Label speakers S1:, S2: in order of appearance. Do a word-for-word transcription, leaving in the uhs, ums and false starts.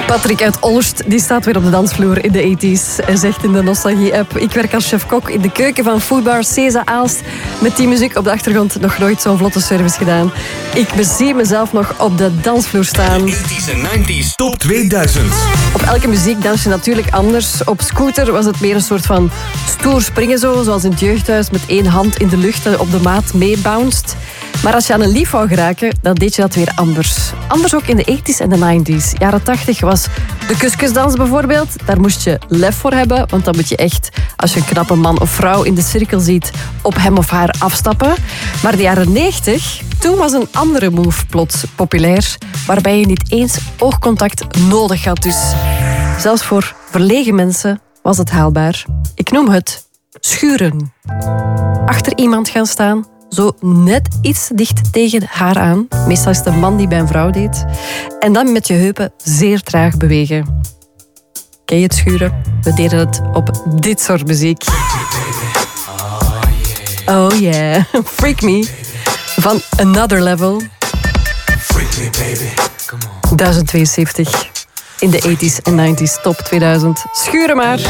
S1: Patrick uit Olst die staat weer op de dansvloer in de tachtiger jaren. Hij zegt in de Nostalgie-app: ik werk als chef-kok in de keuken van Foodbar Ceza Aalst. Met die muziek op de achtergrond nog nooit zo'n vlotte service gedaan. Ik bezie mezelf nog op de dansvloer staan.
S2: tachtiger en negentig top tweeduizend.
S1: Op elke muziek dans je natuurlijk anders. Op scooter was het meer een soort van stoer springen zo, zoals in het jeugdhuis met één hand in de lucht en op de maat meebounced. Maar als je aan een lief wou geraken, dan deed je dat weer anders. Anders ook in de tachtigers en de negentiger. Jaren tachtig was de kuskusdans bijvoorbeeld. Daar moest je lef voor hebben, want dan moet je echt, als je een knappe man of vrouw in de cirkel ziet, op hem of haar afstappen. Maar de jaren negentig, toen was een andere move plots populair, waarbij je niet eens oogcontact nodig had. Dus zelfs voor verlegen mensen was het haalbaar. Ik noem het schuren. Achter iemand gaan staan, zo net iets dicht tegen haar aan. Meestal is het een man die bij een vrouw deed. En dan met je heupen zeer traag bewegen. Ken je het schuren? We deden het op dit soort muziek. Oh yeah, Freak Me. Van Another Level. duizend tweeënzeventig. In de tachtigers en negentiger top tweeduizend. Schuren maar.